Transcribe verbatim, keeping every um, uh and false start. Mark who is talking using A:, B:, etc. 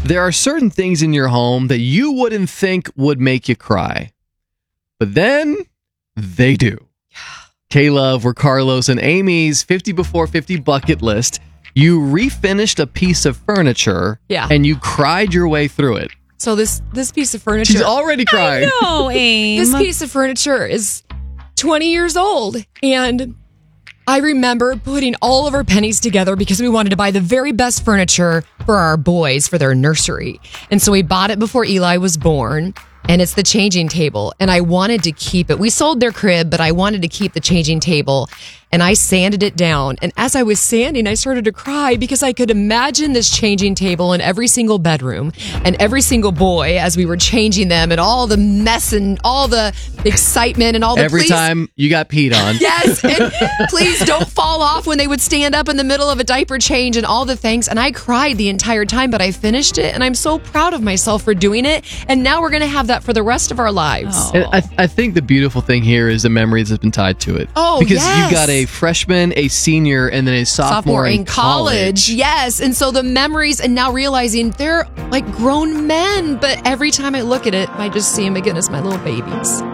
A: There are certain things in your home that you wouldn't think would make you cry. But then, they do. K-Love, we're Carlos and Amy's fifty before fifty bucket list. You refinished a piece of furniture
B: Yeah.
A: and you cried your way through it.
B: So this this piece of furniture...
A: She's already cried.
C: No, Aim.
B: This piece of furniture is twenty years old, and I remember putting all of our pennies together because we wanted to buy the very best furniture for our boys for their nursery. And so we bought it before Eli was born, and it's the changing table, and I wanted to keep it. We sold their crib, but I wanted to keep the changing table, and I sanded it down. And as I was sanding, I started to cry because I could imagine this changing table in every single bedroom and every single boy as we were changing them, and all the mess and all the excitement and all the
A: Every
B: please,
A: time you got peed on.
B: Yes, and please don't fall off when they would stand up in the middle of a diaper change and all the things. And I cried the entire time, but I finished it, and I'm so proud of myself for doing it. And now we're going to have that for the rest of our lives.
C: Oh.
A: And I, I think the beautiful thing here is the memories that's been tied to it.
B: Oh,
A: because
B: yes.
A: you got a freshman, a senior, and then a sophomore,
B: Sophomore in
A: college.
B: college. Yes. And so the memories, and now realizing they're like grown men, but every time I look at it, I just see them again as my little babies.